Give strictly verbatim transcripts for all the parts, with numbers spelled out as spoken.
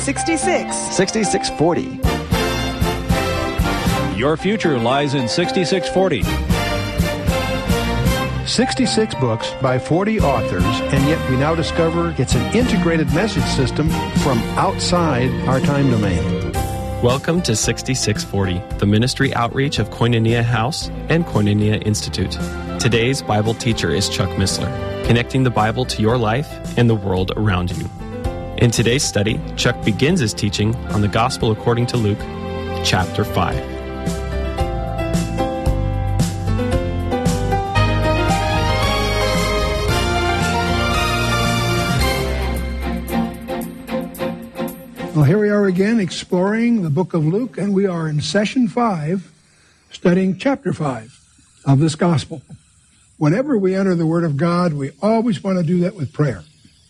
sixty-six. sixty-six forty. Your future lies in sixty-six forty. sixty-six books by forty authors, and yet we now discover it's an integrated message system from outside our time domain. Welcome to sixty-six forty, the ministry outreach of Koinonia House and Koinonia Institute. Today's Bible teacher is Chuck Missler, connecting the Bible to your life and the world around you. In today's study, Chuck begins his teaching on the Gospel according to Luke, chapter five. Well, here we are again exploring the book of Luke, and we are in session five, studying chapter five of this gospel. Whenever we enter the Word of God, we always want to do that with prayer.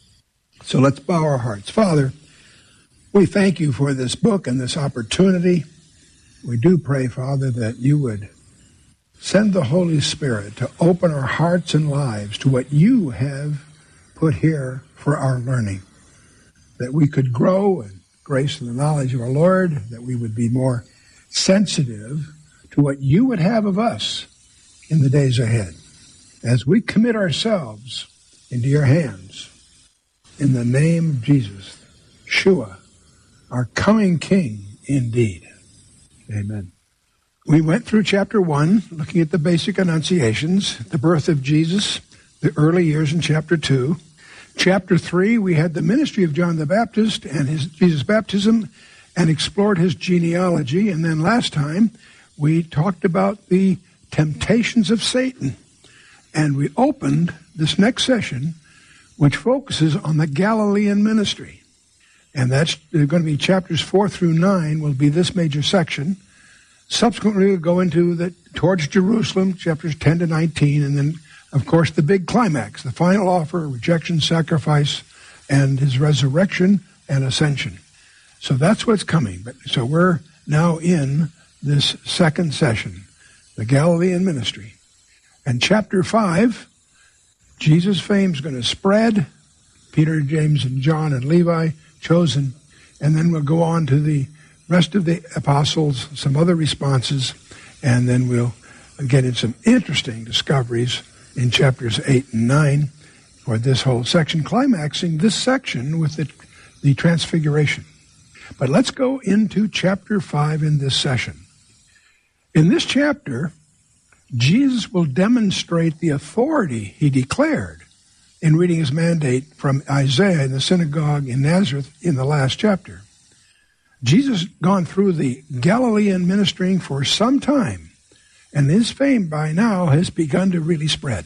So let's bow our hearts. Father, we thank you for this book and this opportunity. We do pray, Father, that you would send the Holy Spirit to open our hearts and lives to what you have put here for our learning, that we could grow in grace and the knowledge of our Lord, that we would be more sensitive to what you would have of us in the days ahead, as we commit ourselves into your hands. In the name of Jesus, Yeshua, our coming King indeed. Amen. We went through chapter one, looking at the basic annunciations, the birth of Jesus, the early years in chapter two. Chapter three, we had the ministry of John the Baptist and his Jesus' baptism and explored his genealogy. And then last time, we talked about the temptations of Satan. And we opened this next session, which focuses on the Galilean ministry. And that's going to be chapters four through nine will be this major section. Subsequently, we'll go into the towards Jerusalem, chapters ten to nineteen, and then of course, the big climax, the final offer, rejection, sacrifice, and his resurrection and ascension. So that's what's coming. But so we're now in this second session, the Galilean ministry. And chapter five, Jesus' fame is going to spread. Peter, James, and John, and Levi chosen. And then we'll go on to the rest of the apostles, some other responses, and then we'll get in some interesting discoveries in chapters eight and nine for this whole section, climaxing this section with the, the transfiguration. But let's go into chapter five in this session. In this chapter, Jesus will demonstrate the authority he declared in reading his mandate from Isaiah in the synagogue in Nazareth in the last chapter. Jesus gone through the Galilean ministering for some time, and his fame by now has begun to really spread.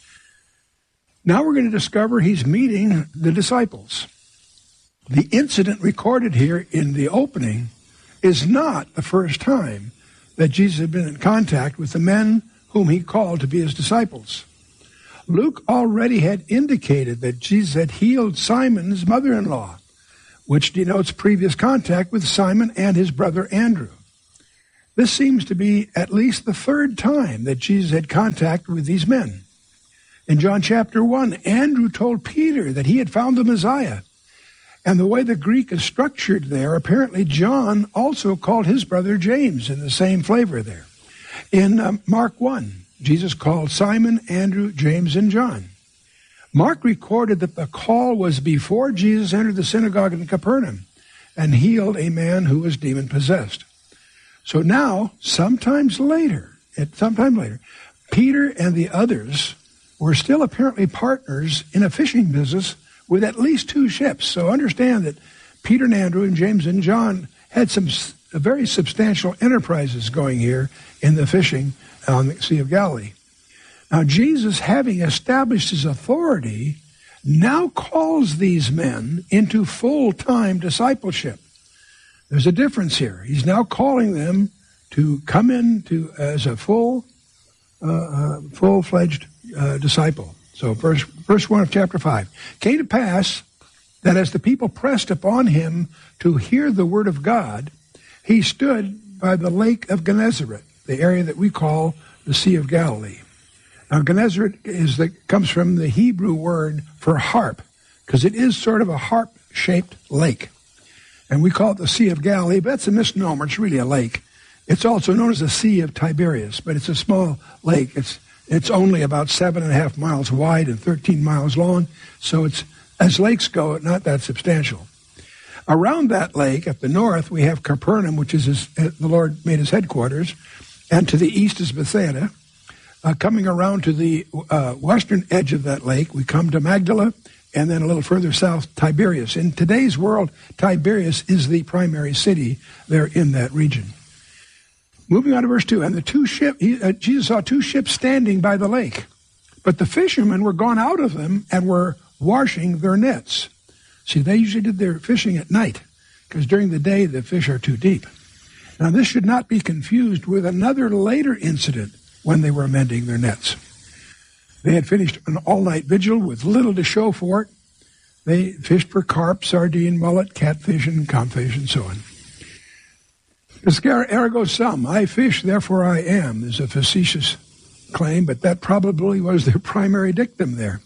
Now we're going to discover he's meeting the disciples. The incident recorded here in the opening is not the first time that Jesus had been in contact with the men whom he called to be his disciples. Luke already had indicated that Jesus had healed Simon's mother-in-law, which denotes previous contact with Simon and his brother Andrew. This seems to be at least the third time that Jesus had contact with these men. In John chapter one, Andrew told Peter that he had found the Messiah. And the way the Greek is structured there, apparently John also called his brother James in the same flavor there. In um, Mark one, Jesus called Simon, Andrew, James, and John. Mark recorded that the call was before Jesus entered the synagogue in Capernaum and healed a man who was demon-possessed. So now, sometimes later, at sometime later, Peter and the others were still apparently partners in a fishing business with at least two ships. So understand that Peter and Andrew and James and John had some very substantial enterprises going here in the fishing on the Sea of Galilee. Now, Jesus, having established his authority, now calls these men into full-time discipleship. There's a difference here. He's now calling them to come in to as a full, uh, uh, full-fledged uh, disciple. So verse, verse one of chapter five. Came to pass that as the people pressed upon him to hear the word of God, he stood by the lake of Gennesaret, the area that we call the Sea of Galilee. Now, Gennesaret is the, comes from the Hebrew word for harp, because it is sort of a harp-shaped lake. And we call it the Sea of Galilee, but that's a misnomer. It's really a lake. It's also known as the Sea of Tiberias, but it's a small lake. It's it's only about seven and a half miles wide and thirteen miles long, so it's, as lakes go, not that substantial. Around that lake, at the north, we have Capernaum, which is his, the Lord made his headquarters, and to the east is Bethsaida. Uh, coming around to the uh, western edge of that lake, we come to Magdala, and then a little further south, Tiberias. In today's world, Tiberias is the primary city there in that region. Moving on to verse two, and the two ship, he, uh, Jesus saw two ships standing by the lake, but the fishermen were gone out of them and were washing their nets. See, they usually did their fishing at night, because during the day the fish are too deep. Now, this should not be confused with another later incident when they were mending their nets. They had finished an all-night vigil with little to show for it. They fished for carp, sardine, mullet, catfish, and codfish, and so on. Ergo sum, I fish, therefore I am, is a facetious claim, but that probably was their primary dictum there.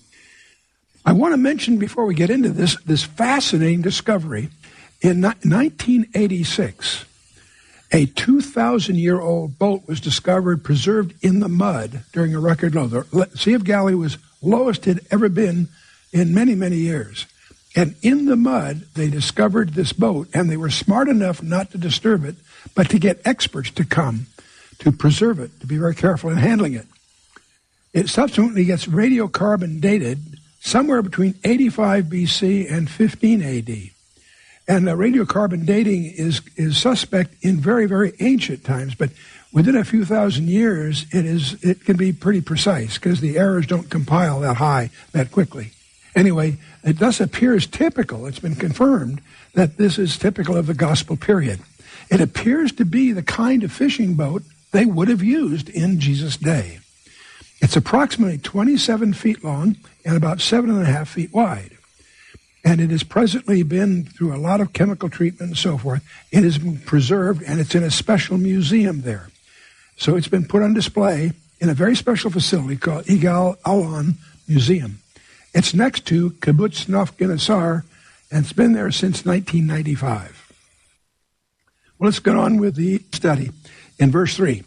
I want to mention, before we get into this, this fascinating discovery. In nineteen eighty-six, a two thousand year old boat was discovered preserved in the mud during a record low. The Sea of Galilee was lowest it had ever been in many, many years. And in the mud, they discovered this boat, and they were smart enough not to disturb it, but to get experts to come to preserve it, to be very careful in handling it. It subsequently gets radiocarbon dated somewhere between eighty-five B C and fifteen A D. And the radiocarbon dating is, is suspect in very, very ancient times, but within a few thousand years, it is it can be pretty precise because the errors don't compile that high that quickly. Anyway, it thus appears typical, it's been confirmed, that this is typical of the gospel period. It appears to be the kind of fishing boat they would have used in Jesus' day. It's approximately twenty-seven feet long and about seven and a half feet wide. And it has presently been through a lot of chemical treatment and so forth. It has been preserved, and it's in a special museum there. So it's been put on display in a very special facility called Yigal Allon Museum. It's next to Kibbutz Naf Ginasar, and it's been there since nineteen ninety-five. Well, let's get on with the study. In verse three,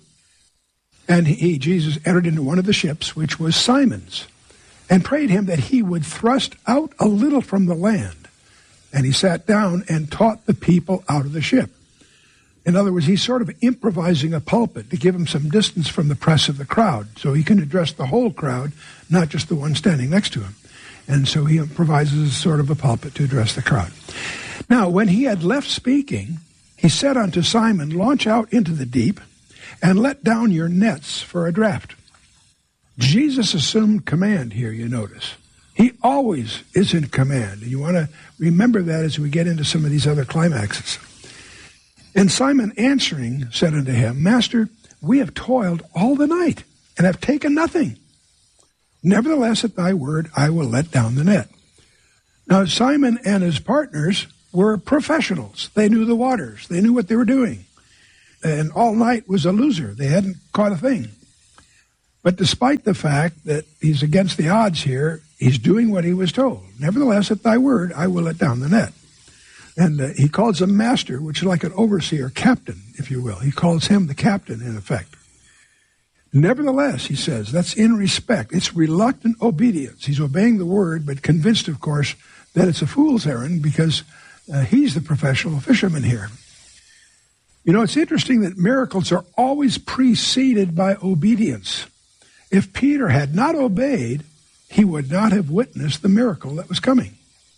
and he, Jesus, entered into one of the ships, which was Simon's, and prayed him that he would thrust out a little from the land. And he sat down and taught the people out of the ship. In other words, he's sort of improvising a pulpit to give him some distance from the press of the crowd, so he can address the whole crowd, not just the one standing next to him. And so he improvises sort of a pulpit to address the crowd. Now, when he had left speaking, he said unto Simon, launch out into the deep, and let down your nets for a draught. Jesus assumed command here, you notice. He always is in command. And you want to remember that as we get into some of these other climaxes. And Simon answering said unto him, Master, we have toiled all the night and have taken nothing. Nevertheless, at thy word, I will let down the net. Now, Simon and his partners were professionals. They knew the waters. They knew what they were doing. And all night was a loser. They hadn't caught a thing. But despite the fact that he's against the odds here, he's doing what he was told. Nevertheless, at thy word, I will let down the net. And uh, he calls him master, which is like an overseer, captain, if you will. He calls him the captain, in effect. Nevertheless, he says, that's in respect. It's reluctant obedience. He's obeying the word, but convinced, of course, that it's a fool's errand because uh, he's the professional fisherman here. You know, it's interesting that miracles are always preceded by obedience. If Peter had not obeyed, he would not have witnessed the miracle that was coming.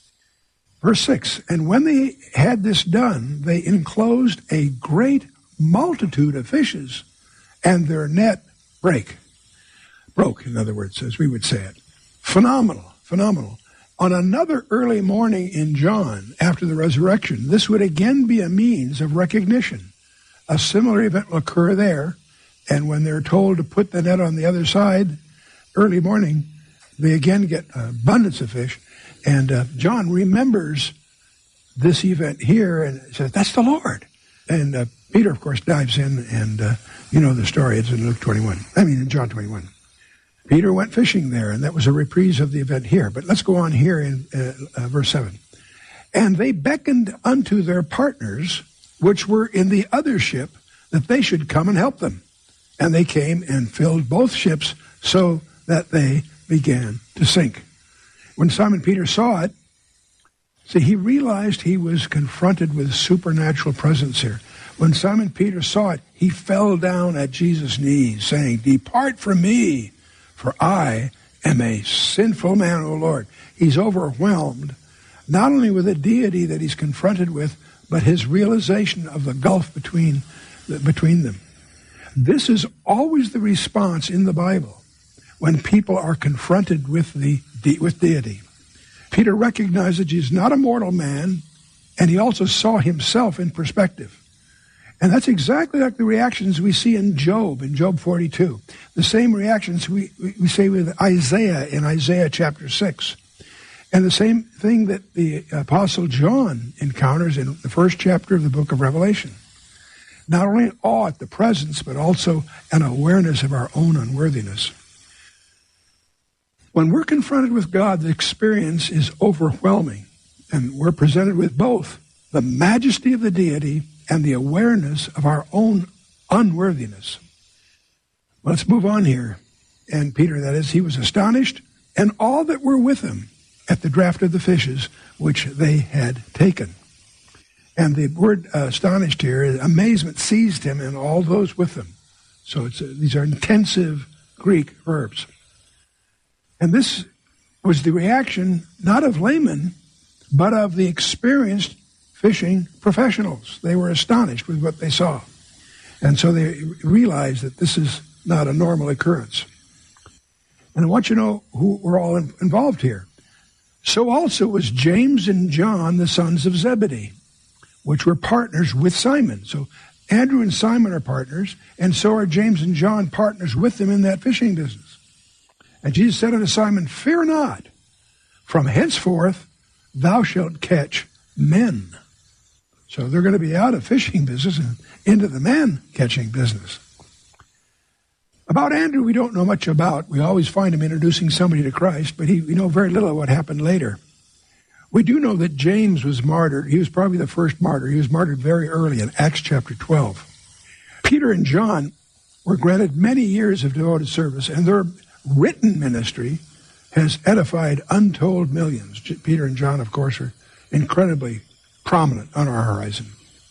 Verse six, and when they had this done, they enclosed a great multitude of fishes, and their net break. Broke, in other words, as we would say it. Phenomenal, phenomenal. On another early morning in John, after the resurrection, this would again be a means of recognition. A similar event will occur there, and when they're told to put the net on the other side, early morning, they again get abundance of fish. And uh, John remembers this event here and says, that's the Lord. And uh, Peter, of course, dives in, and uh, you know the story. It's in Luke twenty-one. I mean, in John twenty-one. Peter went fishing there, and that was a reprise of the event here. But let's go on here in uh, uh, verse seven. And they beckoned unto their partners, which were in the other ship, that they should come and help them. And they came and filled both ships so that they began to sink. When Simon Peter saw it, see, he realized he was confronted with supernatural presence here. When Simon Peter saw it, he fell down at Jesus' knees, saying, "Depart from me, for I am a sinful man, O Lord." He's overwhelmed, not only with the deity that he's confronted with, but his realization of the gulf between, between them. This is always the response in the Bible when people are confronted with the with deity. Peter recognized that he's not a mortal man, and he also saw himself in perspective. And that's exactly like the reactions we see in Job, in Job forty-two. The same reactions we, we see with Isaiah in Isaiah chapter six. And the same thing that the Apostle John encounters in the first chapter of the book of Revelation. Not only an awe at the presence, but also an awareness of our own unworthiness. When we're confronted with God, the experience is overwhelming. And we're presented with both the majesty of the deity and the awareness of our own unworthiness. Well, let's move on here. And Peter, that is, he was astonished, and all that were with him at the draught of the fishes which they had taken. And the word uh, astonished here, amazement seized him and all those with him. So it's uh, these are intensive Greek verbs. And this was the reaction not of laymen, but of the experienced fishing professionals. They were astonished with what they saw. And so they realized that this is not a normal occurrence. And I want you to know who were all in, involved here. So also was James and John, the sons of Zebedee, which were partners with Simon. So Andrew and Simon are partners, and so are James and John partners with them in that fishing business. And Jesus said unto Simon, "Fear not, from henceforth thou shalt catch men." So they're going to be out of fishing business and into the man-catching business. About Andrew, we don't know much about. We always find him introducing somebody to Christ, but he, we know very little of what happened later. We do know that James was martyred. He was probably the first martyr. He was martyred very early in Acts chapter twelve. Peter and John were granted many years of devoted service, and their written ministry has edified untold millions. Peter and John, of course, are incredibly prominent on our horizon.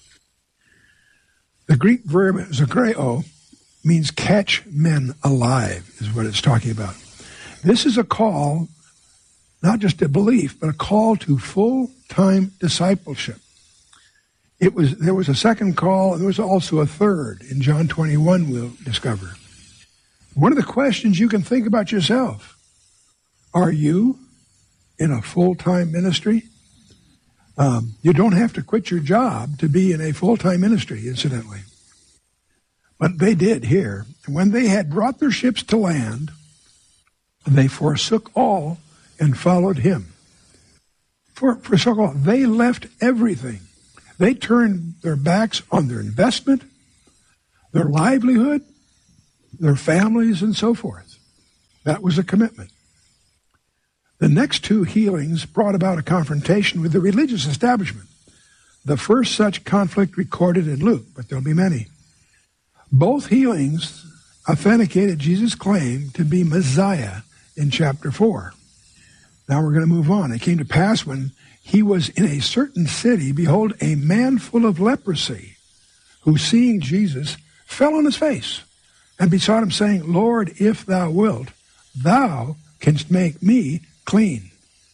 The Greek verb zokreo means catch men alive, is what it's talking about. This is a call, not just a belief, but a call to full-time discipleship. It was there was a second call, and there was also a third. In John twenty-one, we'll discover. One of the questions you can think about yourself, are you in a full-time ministry? Um, you don't have to quit your job to be in a full-time ministry, incidentally. But they did here. And when they had brought their ships to land, they forsook all and followed him. For, forsook all. They left everything. They turned their backs on their investment, their livelihood, their families, and so forth. That was a commitment. The next two healings brought about a confrontation with the religious establishment. The first such conflict recorded in Luke, but there'll be many. Both healings authenticated Jesus' claim to be Messiah in chapter four. Now we're going to move on. It came to pass when he was in a certain city, behold, a man full of leprosy, who seeing Jesus fell on his face and besought him, saying, Lord, if thou wilt, thou canst make me clean.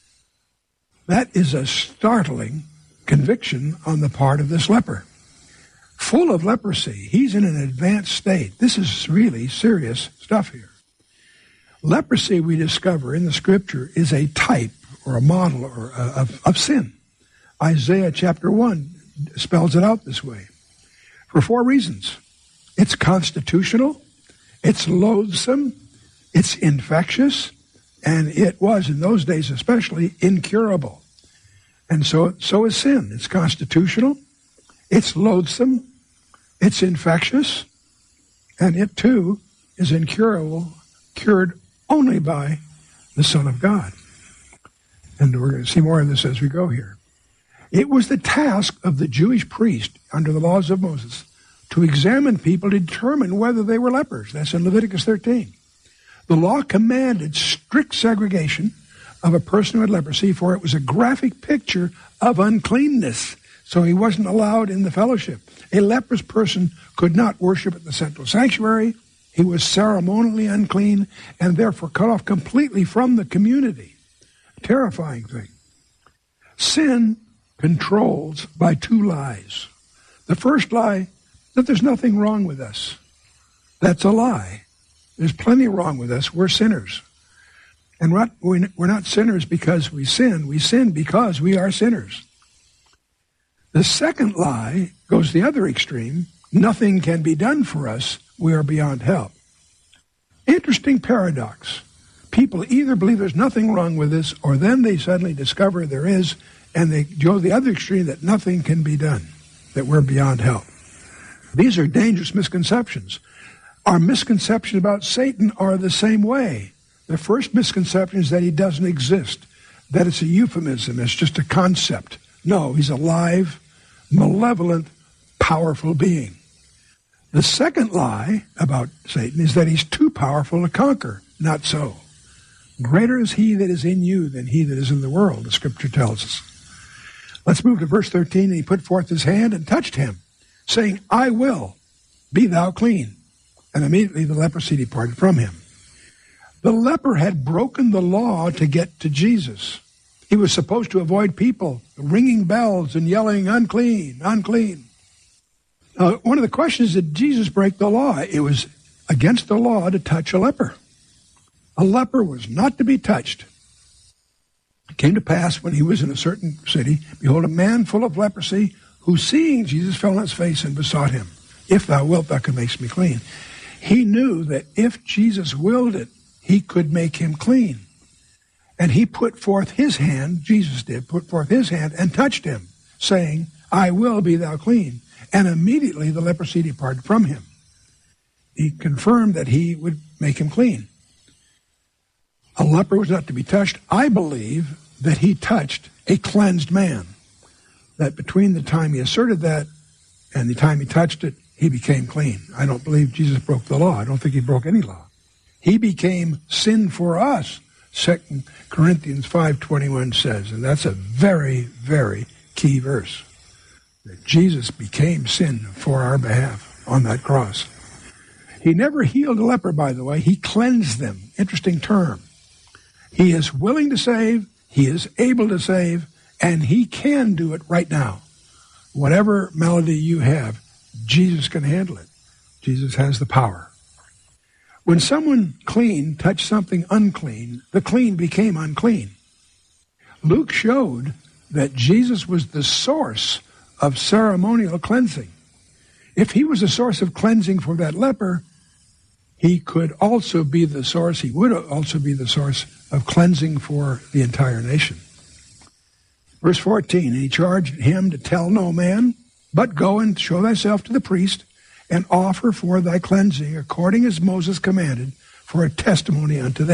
That is a startling conviction on the part of this leper. Full of leprosy. He's in an advanced state. This is really serious stuff here. Leprosy, we discover in the scripture, is a type or a model or a, of, of sin. Isaiah chapter one spells it out this way. For four reasons. It's constitutional, it's loathsome, it's infectious, and it was, in those days especially, incurable. And so, so is sin. It's constitutional, it's loathsome, it's infectious, and it too is incurable, cured only by the Son of God. And we're going to see more of this as we go here. It was the task of the Jewish priest under the laws of Moses to examine people to determine whether they were lepers. That's in Leviticus thirteen. The law commanded strict segregation of a person who had leprosy, for it was a graphic picture of uncleanness. So he wasn't allowed in the fellowship. A leprous person could not worship at the central sanctuary. He was ceremonially unclean and therefore cut off completely from the community. Terrifying thing. Sin controls by two lies. The first lie, that there's nothing wrong with us. That's a lie. There's plenty wrong with us. We're sinners. And we're not sinners because we sin. We sin because we are sinners. The second lie goes the other extreme. Nothing can be done for us. We are beyond help. Interesting paradox. People either believe there's nothing wrong with us, or then they suddenly discover there is, and they go the other extreme that nothing can be done, that we're beyond help. These are dangerous misconceptions. Our misconceptions about Satan are the same way. The first misconception is that he doesn't exist, that it's a euphemism, it's just a concept. No, he's a live, malevolent, powerful being. The second lie about Satan is that he's too powerful to conquer. Not so. Greater is he that is in you than he that is in the world, the Scripture tells us. Let's move to verse thirteen. And he put forth his hand and touched him, saying, I will, be thou clean. And immediately the leprosy departed from him. The leper had broken the law to get to Jesus. He was supposed to avoid people ringing bells and yelling, unclean, unclean. Now, one of the questions, did Jesus break the law? It was against the law to touch a leper. A leper was not to be touched. It came to pass when he was in a certain city, behold, a man full of leprosy, who seeing Jesus fell on his face and besought him, if thou wilt, thou can make me clean. He knew that if Jesus willed it, he could make him clean. And he put forth his hand, Jesus did, put forth his hand and touched him, saying, I will, be thou clean. And immediately the leprosy departed from him. He confirmed that he would make him clean. A leper was not to be touched. I believe that he touched a cleansed man. That between the time he asserted that and the time he touched it, he became clean. I don't believe Jesus broke the law. I don't think he broke any law. He became sin for us, Second Corinthians five twenty-one says. And that's a very, very key verse. That Jesus became sin for our behalf on that cross. He never healed a leper, by the way. He cleansed them. Interesting term. He is willing to save. He is able to save. And he can do it right now. Whatever malady you have, Jesus can handle it. Jesus has the power. When someone clean touched something unclean, the clean became unclean. Luke showed that Jesus was the source of ceremonial cleansing. If he was a source of cleansing for that leper, he could also be the source, he would also be the source of cleansing for the entire nation. Verse fourteen, and he charged him to tell no man, but go and show thyself to the priest, and offer for thy cleansing according as Moses commanded, for a testimony unto them.